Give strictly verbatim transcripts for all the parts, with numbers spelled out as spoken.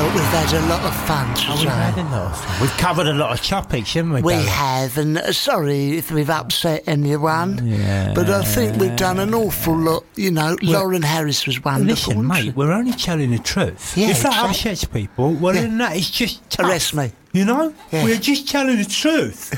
Well, we've had a lot of fun today. Oh, we've had a lot of fun. We've covered a lot of topics, haven't we? We Darren? have, and uh, sorry if we've upset anyone, Yeah. but I think we've done an awful lot. You know, well, Lauren Harris was wonderful. Listen, mate, we're only telling the truth. Yeah, if that exactly. upsets people, well, Yeah. then that is just tough. Arrest me. You know? Yeah. We're just telling the truth.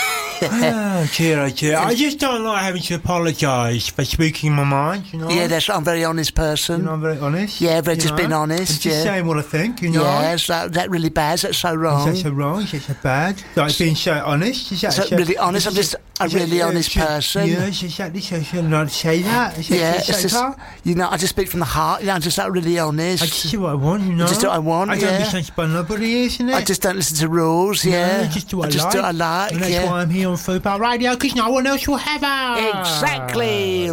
Oh, dear, oh, dear. I just don't like having to apologise for speaking my mind, you know? Yeah, that's I'm a very honest person. You know, I'm very honest. Yeah, I've you just know? been honest, I'm just yeah. saying what I think, you know? Yeah, is that, that really bad? Is that so wrong? Is that so wrong? Is that so bad? Like being so honest? Is that Is that so, really honest? I'm just a is that- really uh, honest should- person. Yeah, is exactly. So should I not say that? Is that Yeah, is it's that just, so? you know, I just speak from the heart. You know, I'm just that really honest. I just do what I want, you know? just do what I want, I don't yeah. be sensible by nobody, isn't it? I just don't listen to rules, yeah. No, just do what I I just like. do what I like, And that's yeah. why I'm here on Fubar Radio, because no one else will have it. Exactly.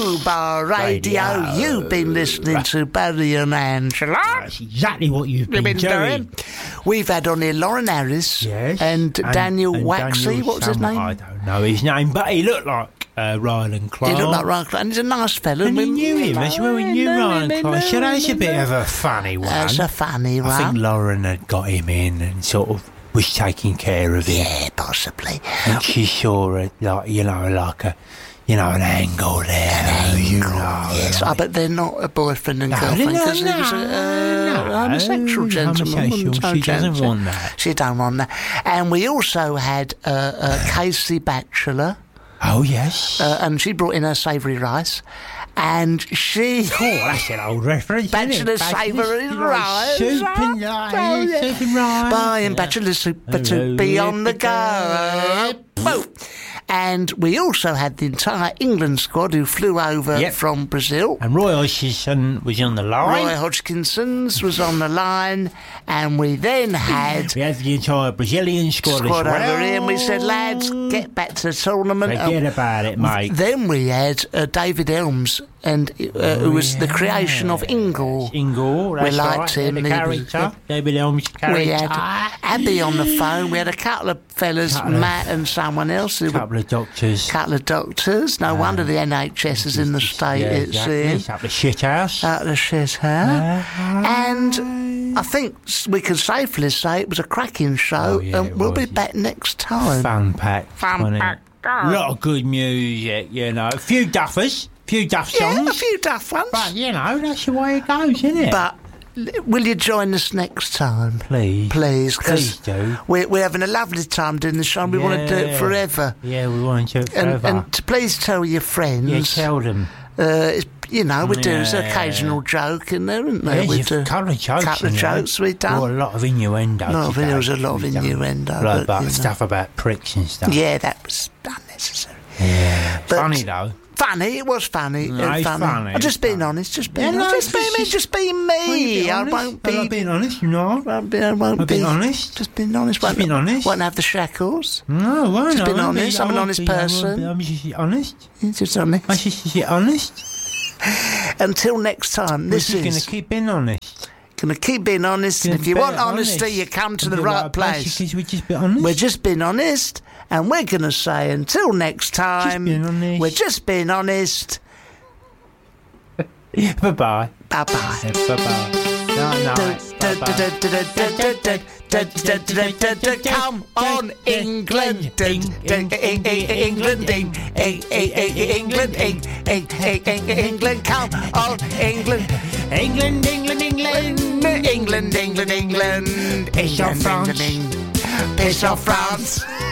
Fubar Radio. Radio. You've been listening to Barry and Angela. That's exactly what you've been, Been doing. doing. We've had on here Lauren Harris Yes. and, Daniel and Waxy. Daniel What was his some- name? I don't know his name, but he looked like uh, Ryland Clark. He looked like Ryan Clark, and he's a nice fellow. And We- he knew him as well. He knew know Ryland him, Clark. he So knew that's a him, bit he of knew a funny one. That's a funny one. I think Lauren had got him in and sort of was taking care of him. Yeah, possibly. And she saw it, like, you know, like a, you know, an angle there. An angle, you know, Yes, like- I bet they're not a boyfriend and No, girlfriend no, because he was a no, uh, no, homosexual gentleman. homosexual. wasn't She doesn't gentleman. want that. She don't want that. And we also had uh, uh, Casey Batchelor, Oh, yes. uh, and she brought in her savoury rice, and she. Oh, that's an old reference. Bachelor isn't it? savoury Bachelor rice. Soup and Oh, rice. yeah. Soup and rice. Buying Yeah. bachelor super to Hello, be on the Lippica. go. Boom. And we also had the entire England squad who flew over Yep. from Brazil. And Roy Hodgson was on the line. Roy Hodgkinson's was on the line, and we then had We had the entire Brazilian squad, squad as well. over here, and we said, lads, get back to the tournament. Forget Um, about it, mate. Then we had uh, David Elms, and uh, who was the creation of Ingle. Ingle, that's We liked right. him, And the he was- character. David Elm's character. We had Abby on the phone. We had a couple of fellas, Couple of- Matt and someone else. Who A couple of doctors. were, couple of doctors. No wonder the N H S is in the state yeah, it's exactly. in. It's up the shit house. Out of the shit, huh? And I think s- we can safely say it was a cracking show, Oh, yeah, and it we'll be was. back next time. Fun pack. Fun wasn't it? pack. A lot of good music, you know. A few duffers, a few duff Yeah, songs. a few duff ones. But, you know, that's the way it goes, isn't it? But l- will you join us next time? Please. Please, Please because do. we're, we're having a lovely time doing the show and we want to do it Yeah. forever. Yeah, we want to do it And, forever. and to please tell your friends. yeah, tell them. Uh, it's, you know, we do there's an Yeah. occasional joke in there, isn't there? There's we a do couple of jokes couple of in there. jokes we done. Oh, a lot of innuendo. No, today. there was a lot of We done. innuendo, Like but, about you know. stuff about pricks and stuff. Yeah, that was unnecessary. Yeah. But- Funny, though. Funny, it was funny. No, uh, it's funny. funny, I'm just it's being funny. honest. Just being Yeah, no, honest. Just it's being me. just- Just being Well, you me. be I honest. won't I'm be. not being honest, you know. Won't be. I won't I'm be being honest. Just being honest. Won't, being honest. Won't have the shackles. No, I won't. Just I being won't be- honest, I I'm an won't honest be- I won't person. be- I'm just honest. Just honest. I'm just just honest. Until next time. We're This just going is to keep being honest. going to keep being honest. And Gonna if you be want honest. honesty, you come to We're the the right right place, place. because we're just being honest. We're just being honest, and we're going to say until next time. being honest. We're just being honest. Bye bye. Bye bye. Bye bye. No, no. Come on, England, England, England, England, England, come on, England, England, England, England. England, England, England, Piss off France. Piss off France.